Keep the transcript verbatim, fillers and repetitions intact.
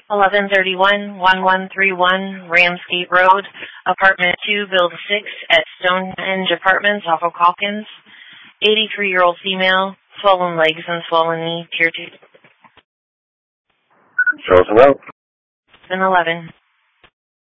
eleven thirty-one, eleven thirty-one Ramsgate Road, Apartment two, Build six at Stonehenge Apartments off of Calkins. eighty-three-year-old female, swollen legs and swollen knee, tier two. Show us about. seven eleven.